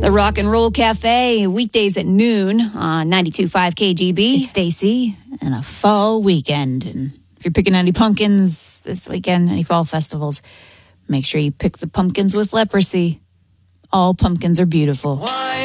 The Rock and Roll Cafe, weekdays at noon on 92.5 KGB. It's Stacy, and a fall weekend. And if you're picking any pumpkins this weekend, any fall festivals, make sure you pick the pumpkins with leprosy. All pumpkins are beautiful. Why